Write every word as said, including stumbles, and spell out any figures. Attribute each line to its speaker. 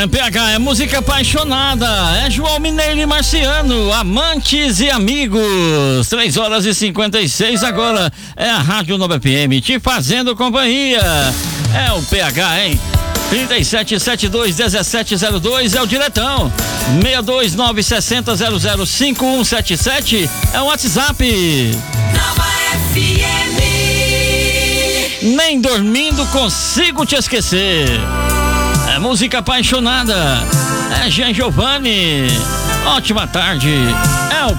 Speaker 1: É P H, é música apaixonada. É João Mineiro e Marciano, amantes e amigos. três horas e cinquenta e seis agora. É a Rádio Nova F M te fazendo companhia. É o P H, hein? trinta e sete setenta e dois dezessete zero dois é o diretão. seis dois nove seis zero zero zero cinco um sete sete é o WhatsApp.
Speaker 2: Nova F M.
Speaker 1: Nem dormindo consigo te esquecer. É música apaixonada. É Jean Giovanni. Ótima tarde. É o